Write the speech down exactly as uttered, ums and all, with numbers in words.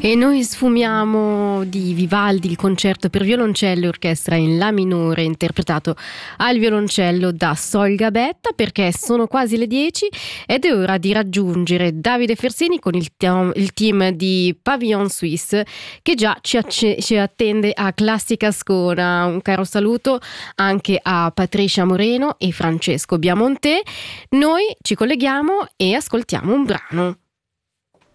E noi sfumiamo di Vivaldi, il concerto per violoncello e orchestra in La minore, interpretato al violoncello da Sol Gabetta, perché sono quasi le dieci ed è ora di raggiungere Davide Fersini con il, te- il team di Pavillon Suisse che già ci, acce- ci attende a Classica Ascona. Un caro saluto anche a Patricia Moreno e Francesco Biamonte. Noi ci colleghiamo e ascoltiamo un brano.